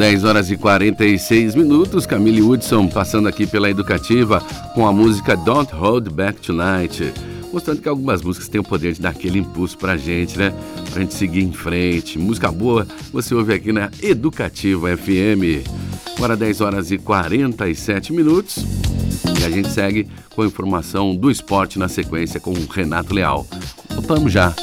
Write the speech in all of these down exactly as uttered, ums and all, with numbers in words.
dez horas e quarenta e seis minutos, Camille Hudson passando aqui pela Educativa com a música Don't Hold Back Tonight. Mostrando que algumas músicas têm o poder de dar aquele impulso pra gente, né? Pra gente seguir em frente. Música boa, você ouve aqui na Educativa F M. Agora dez horas e quarenta e sete minutos. E a gente segue com a informação do esporte na sequência com o Renato Leal. Voltamos já.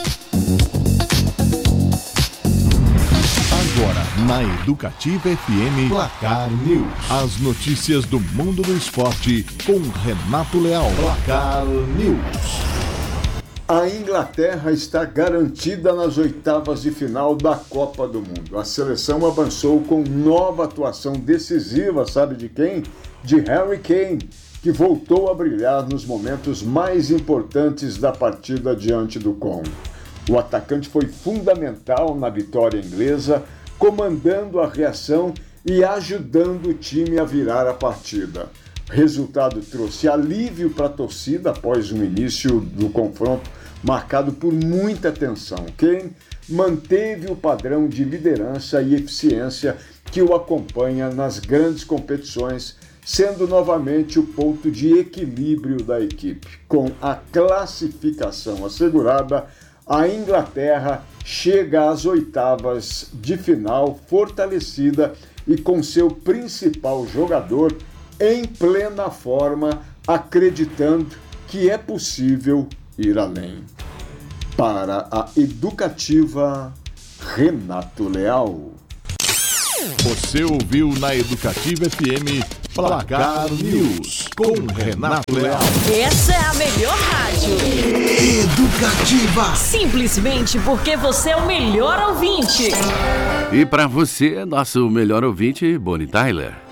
Agora, na Educativa F M, Placar News. As notícias do mundo do esporte com Renato Leal. Placar News. A Inglaterra está garantida nas oitavas de final da Copa do Mundo. A seleção avançou com nova atuação decisiva, sabe de quem? De Harry Kane, que voltou a brilhar nos momentos mais importantes da partida diante do Congo. O atacante foi fundamental na vitória inglesa, comandando a reação e ajudando o time a virar a partida. O resultado trouxe alívio para a torcida após um início do confronto marcado por muita tensão. Kane manteve o padrão de liderança e eficiência que o acompanha nas grandes competições, sendo novamente o ponto de equilíbrio da equipe. Com a classificação assegurada, a Inglaterra chega às oitavas de final fortalecida e com seu principal jogador em plena forma, acreditando que é possível ir além. Para a Educativa, Renato Leal. Você ouviu na Educativa F M Placar News com Renato Leal. Essa é a melhor rádio. Educativa. Simplesmente porque você é o melhor ouvinte. E para você, nosso melhor ouvinte, Bonnie Tyler.